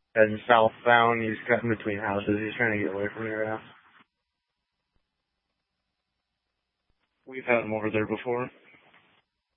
Heading southbound, he's cutting between houses. He's trying to get away from your house. We've had him over there before.